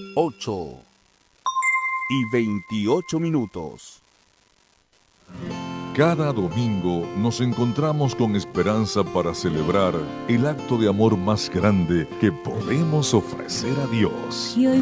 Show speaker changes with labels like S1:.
S1: 8:28.
S2: Cada domingo nos encontramos con esperanza para celebrar el acto de amor más grande que podemos ofrecer a Dios.